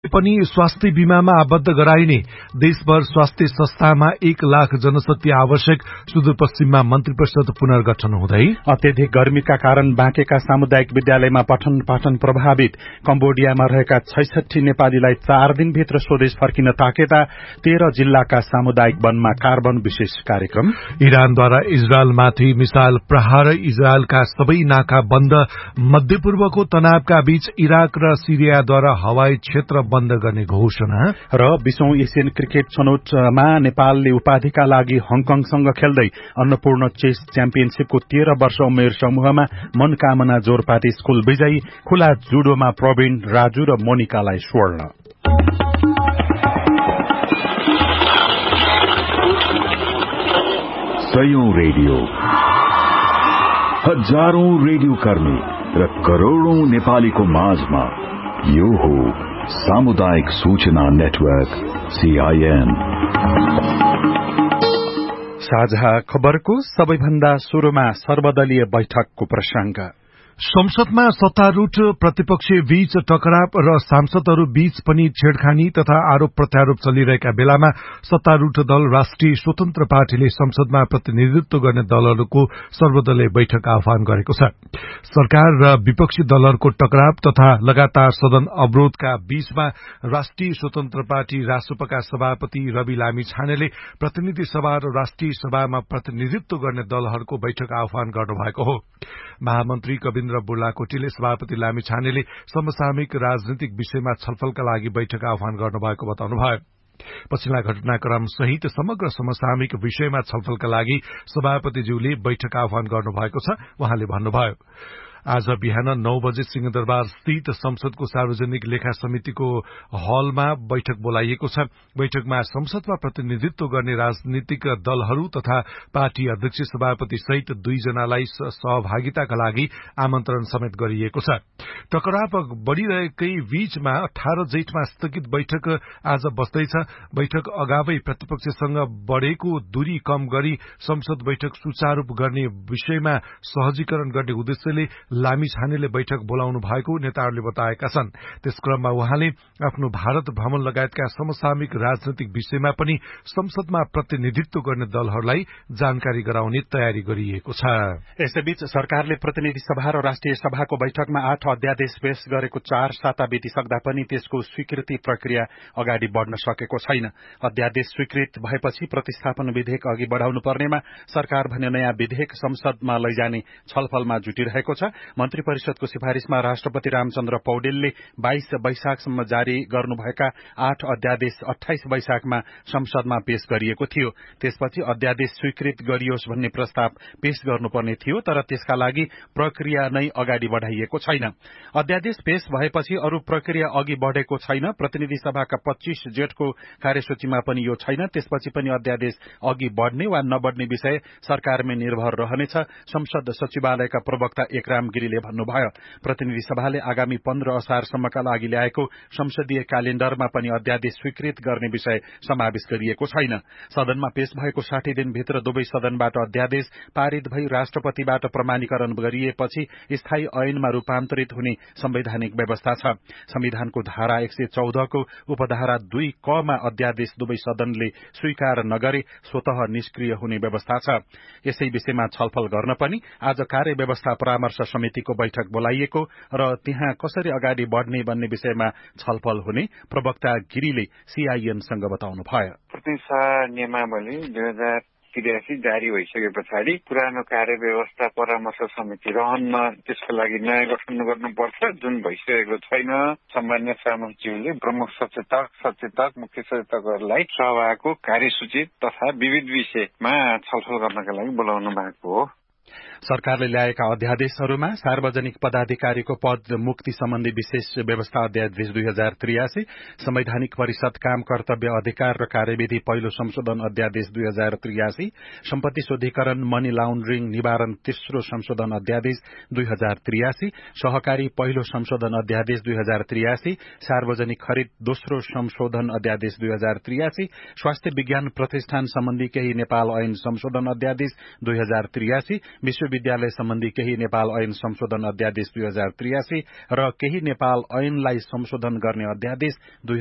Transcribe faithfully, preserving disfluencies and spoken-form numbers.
पनि स्वास्थ्य बीमामा आबद्ध गराइने देशभर स्वास्थ्य संस्थामा एक लाख जनशक्ति आवश्यक सुदूरपश्चिममा मन्त्री परिषद पुनर्गठन हुँदै अत्यधिक गर्मीका कारण बाँकेका सामुदायिक विद्यालयमा पठन पाठन प्रभावित कम्बोडियामा रहेका छैसठी नेपालीलाई चार दिनभित्र स्वदेश फर्किन ताकेता तेह्र जिल्लाका सामुदायिक वनमा कार्बन विशेष कार्यक्रम इरानद्वारा इजरायलमाथि मिसाइल प्रहार इजरायलका सबै नाका बन्द मध्यपूर्वको तनावका बीच इराक र सिरियाद्वारा हवाई क्षेत्र बन्द गर्ने घोषणा र बीसौं एसियन क्रिकेट छनौटमा नेपालले उपाधिका लागि हङकङसँग खेल्दै अन्नपूर्ण चेस च्याम्पियनशीपको तेह्र वर्ष उमेर समूहमा मनकामना जोरपाटी स्कूल विजयी खुला जुडोमा प्रवीण राजु र मोनिकालाई स्वर्ण। सयौं रेडियो हजारौं रेडियो कर्मी र करोड़ौं नेपालीको माझमा यो हो सामुदायिक सूचना नेटवर्क सीआईएन। साझा खबरको सबैभन्दा सुरुमा सर्वदलीय बैठकको प्रसंग। संसदमा सत्तारूढ़ प्रतिपक्ष बीच टकराव र सांसदहरू बीच पनि छेड़खानी तथा आरोप प्रत्यारोप चलिरहेका बेलामा सत्तारूढ़ दल राष्ट्रिय स्वतन्त्र पार्टीले संसदमा प्रतिनिधित्व गर्ने दलहरूको सर्वदलीय बैठक आह्वान गरेको छ। सरकार र विपक्षी दलहरूको टकराव तथा लगातार सदन अवरोधका बीचमा राष्ट्रिय स्वतन्त्र पार्टी रासोपाका सभापति रवि लामिछानेले प्रतिनिधि सभा र राष्ट्रिय सभामा प्रतिनिधित्व गर्ने दलहरूको बैठक आह्वान गर्नुभएको हो। महामन्त्री कविन्द्र बुर्लाकोटीले सभापति लामिछानेले समसामयिक राजनीतिक विषयमा छलफलका लागि बैठक आह्वान गर्नुभएको बताउनुभयो। पछिल्ला घटनाक्रम सहित समग्र समसामयिक विषयमा छलफलका लागि सभापतिज्यूले बैठक आह्वान गर्नुभएको छ। उहाँले भन्नुभयो, आज बिहान नौ बजे सिंहदरबार स्थित संसदको सार्वजनिक लेखा समितिको हलमा बैठक बोलाइएको छ। बैठकमा संसदमा प्रतिनिधित्व गर्ने राजनीतिक दलहरू तथा पार्टी अध्यक्ष सभापति सहित दुईजनालाई सहभागिताका लागि आमन्त्रण समेत गरिएको छ। टकराव बढ़िरहेकै बीचमा अठार जेठमा स्थगित बैठक आज बस्दैछ। बैठक अगावै प्रतिपक्षसँग बढ़ेको दूरी कम गरी संसद बैठक सुचारू गर्ने विषयमा सहजीकरण गर्ने उद्देश्यले लामिछानेले बैठक बोलाउनु भएको नेताहरूले बताएका छन्। त्यसक्रममा उहाँले आफ्नो भारत भ्रमण लगायतका समसामयिक राजनैतिक विषयमा पनि संसदमा प्रतिनिधित्व गर्ने दलहरूलाई जानकारी गराउने तयारी गरिएको छ। यसैबीच सरकारले प्रतिनिधि सभा र राष्ट्रिय सभाको बैठकमा आठ अध्यादेश पेश गरेको चार साता बितिसक्दा पनि त्यसको स्वीकृति प्रक्रिया अगाडि बढ़न सकेको छैन। अध्यादेश स्वीकृत भएपछि प्रतिस्थापन विधेयक अघि बढ़ाउनु पर्नेमा सरकार भने नयाँ विधेयक संसदमा लैजाने छलफलमा जुटिरहेको छ। मन्त्री परिषदको सिफारिशमा राष्ट्रपति रामचन्द्र पौडेलले बाइस वैशाखसम्म जारी गर्नुभएका आठ अध्यादेश अठाइस वैशाखमा संसदमा पेश गरिएको थियो। त्यसपछि अध्यादेश स्वीकृत गरियोस् भन्ने प्रस्ताव पेश गर्नुपर्ने थियो, तर त्यसका लागि प्रक्रिया नै अगाडि बढ़ाइएको छैन। अध्यादेश पेश भएपछि अरू प्रक्रिया अघि बढ़ेको छैन। प्रतिनिधि सभाका पच्चीस जेठको कार्यसूचीमा पनि यो छैन। त्यसपछि पनि अध्यादेश अघि बढ़ने वा नबढ़ने विषय सरकारमै निर्भर रहनेछ, संसद सचिवालयका प्रवक्ता एकराम गिरीले भन्नुभयो। प्रतिनिधि सभाले आगामी पन्ध्र असारसम्मका लागि ल्याएको संसदीय क्यालेण्डरमा पनि अध्यादेश स्वीकृत गर्ने विषय समावेश गरिएको छैन। सदनमा पेश भएको साठी दिनभित्र दुवै सदनबाट अध्यादेश पारित भई राष्ट्रपतिबाट प्रमाणीकरण गरिएपछि स्थायी ऐनमा रूपान्तरित हुने संवैधानिक व्यवस्था छ। संविधानको धारा एक सय चौधको उपधारा दुई कमा अध्यादेश दुवै सदनले स्वीकार नगरे स्वतः निष्क्रिय हुने व्यवस्था छ। यसै विषयमा छलफल गर्न पनि आज कार्य व्यवस्था परामर्श समितिको बैठक बोलाइएको र त्यहाँ कसरी अगाडि बढ़ने भन्ने विषयमा छलफल हुने प्रवक्ता गिरीले सीआईएनसँग बताउनु भयो। प्रतिनिधि नियमावली दुई हजार त्रियासी जारी भइसके पछाडि पुरानो कार्य व्यवस्था परामर्श समिति रहन्न, त्यसको लागि नयाँ गठन गर्नुपर्छ, जुन भइसकेको छैन। सामान्य सभामुखज्यूले प्रमुख सचेतक सचेतक मुख्य सचेतकहरूलाई सभाको कार्यसूची तथा विविध विषयमा छलफल गर्नका लागि बोलाउनु भएको हो। सरकारले ल्याएका अध्यादेशहरूमा सार्वजनिक पदाधिकारीको पद मुक्ति सम्बन्धी विशेष व्यवस्था अध्यादेश दुई हजार त्रियासी, संवैधानिक परिषद काम कर्तव्य अधिकार र कार्यविधि पहिलो संशोधन अध्यादेश दुई हजार त्रियासी, सम्पत्ति शुद्धिकरण मनी लाउन्ड्रिङ निवारण तेस्रो संशोधन अध्यादेश दुई हजार त्रियासी, सहकारी पहिलो संशोधन अध्यादेश दुई हजार त्रियासी, सार्वजनिक खरिद दोस्रो संशोधन अध्यादेश दुई हजार त्रियासी, स्वास्थ्य विज्ञान प्रतिष्ठान सम्बन्धी केही नेपाल ऐन संशोधन अध्यादेश दुई हजार त्रियासी, विश्व विश्वविद्यालय सम्बन्धी केही नेपाल ऐन संशोधन अध्यादेश दुई हजार त्रियासी र केही नेपाल ऐनलाई संशोधन गर्ने अध्यादेश दुई